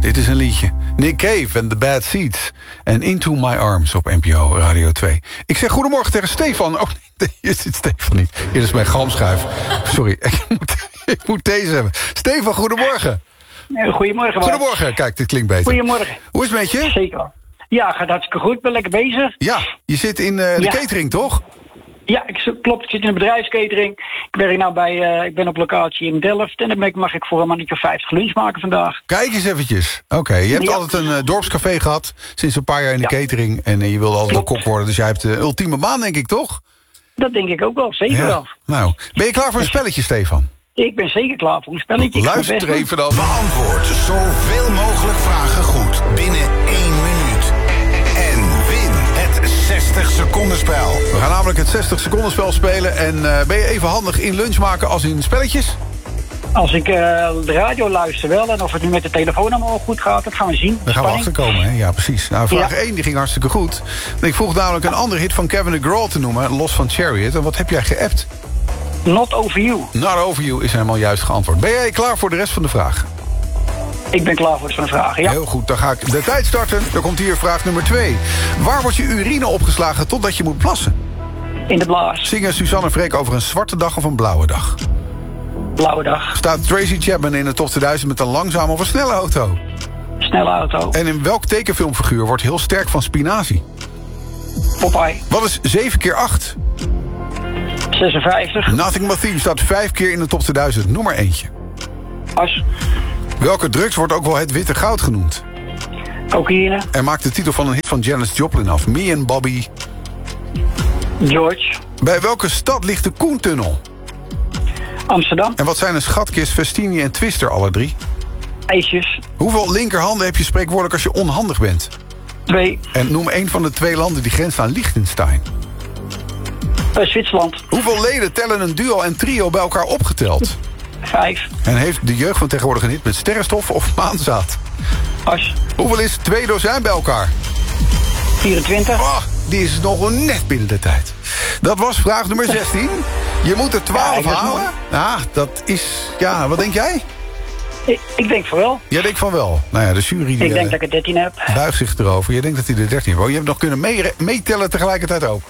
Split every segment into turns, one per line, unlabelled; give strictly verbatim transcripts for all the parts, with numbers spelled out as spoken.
Dit is een liedje. Nick Cave en The Bad Seeds. En Into My Arms op N P O Radio twee. Ik zeg goedemorgen tegen Stefan. Oh nee, hier zit Stefan niet. Hier is mijn galmschuif. Sorry, ik moet, ik moet deze hebben. Stefan, goedemorgen.
Goedemorgen. Bart.
Goedemorgen. Kijk, dit klinkt beter.
Goedemorgen.
Hoe is het met je?
Zeker. Ja, gaat hartstikke goed. Ben lekker bezig.
Ja, je zit in uh, de
ja.
catering, toch?
Ja, ik, klopt. Ik zit in een bedrijfscatering. Ik werk nou bij, uh, ik ben op locatie in Delft. En dan mag ik voor een mannetje vijftig lunch maken vandaag.
Kijk eens eventjes. Oké, okay. je hebt
ja.
altijd een uh, dorpscafé gehad. Sinds een paar jaar in de ja. catering. En uh, je wilde altijd een kok worden. Dus jij hebt de ultieme baan, denk ik, toch?
Dat denk ik ook wel. Zeker ja. wel.
Nou, ben je klaar voor een spelletje, Stefan?
Ik ben zeker klaar voor een spelletje.
Luister even dan.
Beantwoord zoveel mogelijk vragen goed binnen één minuut. En win het zestig seconden spel.
We gaan namelijk het zestig seconden spel spelen. En uh, ben je even handig in lunch maken als in spelletjes?
Als ik uh, de radio luister wel. En of het nu met de telefoon allemaal goed gaat, dat gaan we zien.
Daar gaan we achterkomen, hè? Ja, precies. Nou, vraag ja. één die ging hartstikke goed. Ik vroeg namelijk een andere hit van Kevin DeGraw te noemen. Los van Chariot. En wat heb jij geappt?
Not Over You.
Not Over You is helemaal juist geantwoord. Ben jij klaar voor de rest van de vragen?
Ik ben klaar voor de vragen, ja.
Heel goed, dan ga ik de tijd starten. Dan komt hier vraag nummer twee. Waar wordt je urine opgeslagen totdat je moet plassen?
In de blaas.
Zingen Suzanne en Freek over een zwarte dag of een blauwe dag?
Blauwe dag.
Staat Tracy Chapman in de top tweeduizend met een langzame of een snelle auto?
Snelle auto.
En in welk tekenfilmfiguur wordt heel sterk van spinazie?
Popeye.
Wat is zeven keer acht?
zesenvijftig.
Nothing But Thieves staat vijf keer in de top tweeduizend. Noem maar eentje.
As.
Welke drugs wordt ook wel het witte goud genoemd?
Cocaïne.
En maakt de titel van een hit van Janis Joplin af. Me and Bobby.
George.
Bij welke stad ligt de Koentunnel?
Amsterdam.
En wat zijn een schatkist, Festini en Twister alle drie?
IJsjes.
Hoeveel linkerhanden heb je spreekwoordelijk als je onhandig bent?
Twee.
En noem één van de twee landen die grenzen aan Liechtenstein.
Uh, Zwitserland.
Hoeveel leden tellen een duo en trio bij elkaar opgeteld?
Vijf.
En heeft de jeugd van tegenwoordig een hit met sterrenstof of maanzaad?
As.
Hoeveel is twee dozijn bij elkaar?
vierentwintig.
Oh, die is nog net binnen de tijd. Dat was vraag nummer zestien. Je moet er twaalf
ja,
halen. Ja, dat is... Ja, wat denk jij?
Ik, ik denk van wel.
Jij denkt van wel. Nou ja, de jury... Die,
ik denk
uh,
dat ik er dertien heb.
Buigt zich erover. Je denkt dat hij er dertien heeft. Je hebt nog kunnen mee, meetellen tegelijkertijd ook.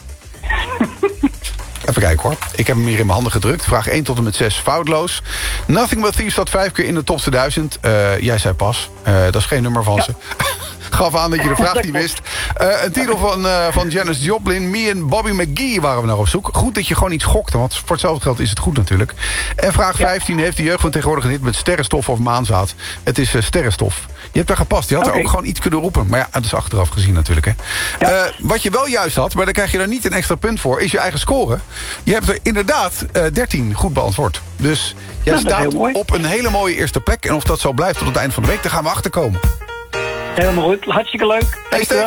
Even kijken hoor. Ik heb hem hier in mijn handen gedrukt. Vraag één tot en met zes foutloos. Nothing But Thieves staat vijf keer in de top tweeduizend. Uh, jij zei pas. Uh, dat is geen nummer van ja. ze. Gaf aan dat je de vraag niet wist. Uh, een titel van, uh, van Janis Joplin. Me en Bobby McGee waren we naar op zoek. Goed dat je gewoon iets gokte, want voor hetzelfde geld is het goed natuurlijk. En vraag ja. vijftien. Heeft de jeugd van tegenwoordig een hit met sterrenstof of maanzaad? Het is uh, sterrenstof. Je hebt daar gepast. Je had okay. er ook gewoon iets kunnen roepen. Maar ja, dat is achteraf gezien natuurlijk. Hè. Ja. Uh, wat je wel juist had, maar daar krijg je dan niet een extra punt voor, is je eigen score. Je hebt er inderdaad uh, dertien goed beantwoord. Dus jij nou, staat op een hele mooie eerste plek. En of dat zo blijft tot het eind van de week, daar gaan we achterkomen.
Helemaal goed. Hartstikke leuk.
Hey,